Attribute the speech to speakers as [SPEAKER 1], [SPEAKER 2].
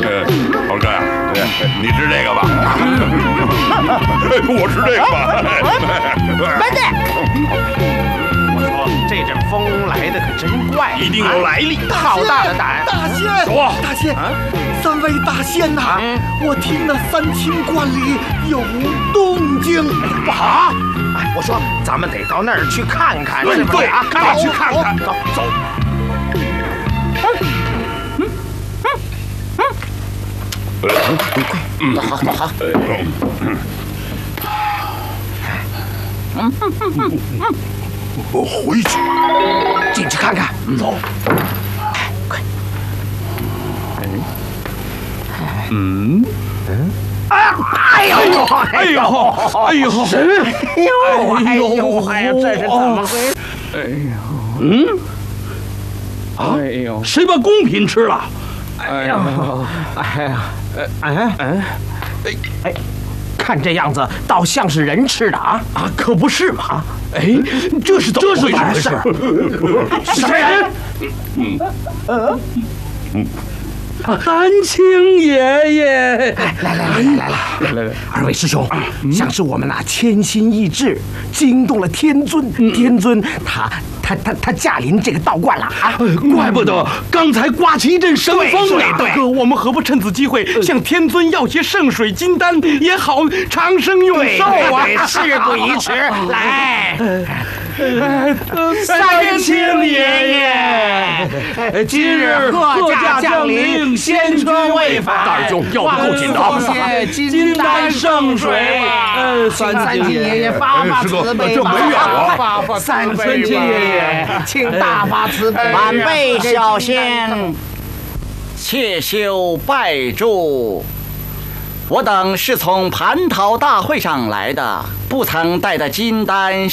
[SPEAKER 1] 猴哥呀，你吃这个吧。我吃这个吧。
[SPEAKER 2] 慢点！我说这阵风来的可真怪，
[SPEAKER 1] 一定有来历。
[SPEAKER 2] 好大的胆！
[SPEAKER 3] 大仙，
[SPEAKER 1] 说，
[SPEAKER 3] 大仙，三位大仙呐，我听那三清观里有动静。
[SPEAKER 2] 不好！哎，我说咱们得到那儿去看看，是不是啊？
[SPEAKER 1] 赶紧去看看。
[SPEAKER 2] 走走。
[SPEAKER 3] 好。我回去，
[SPEAKER 2] 进去看看。
[SPEAKER 3] 走。
[SPEAKER 2] 快。
[SPEAKER 1] 哎呦！哎呦！哎呦！
[SPEAKER 2] 这是怎么回事？
[SPEAKER 4] 哎呦！谁把贡品吃了？
[SPEAKER 2] 看这样子，倒像是人吃的啊！
[SPEAKER 4] 可不是嘛！哎，这是怎么回事？
[SPEAKER 2] 什么人？
[SPEAKER 4] 三清爷爷！
[SPEAKER 2] 来，二位师兄，像是我们千心一志，惊动了天尊，天尊他驾临这个道观了啊！
[SPEAKER 4] 怪不得刚才刮起一阵神风来。
[SPEAKER 2] 对，
[SPEAKER 4] 我们何不趁此机会向天尊要些圣水金丹，也好长生永寿啊！
[SPEAKER 2] 事不宜迟，来。
[SPEAKER 4] 三清爷爷，今日贺驾降临，仙车未返。
[SPEAKER 1] 大师兄要的够紧的啊！
[SPEAKER 4] 金丹圣水，
[SPEAKER 2] 三清爷爷发慈悲，
[SPEAKER 1] 这没有啊！
[SPEAKER 2] 三清爷爷，请大发慈悲。
[SPEAKER 5] 晚辈小仙，切修拜祝。我等是从蟠桃大会上来的，不曾带的金丹